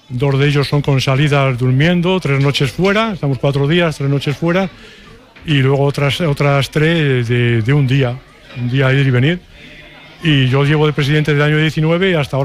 2 de ellos son con salidas durmiendo, 3 noches fuera, estamos 4 días, 3 noches fuera, y luego otras 3 de un día ir y venir. Y yo llevo de presidente del año 19 y hasta ahora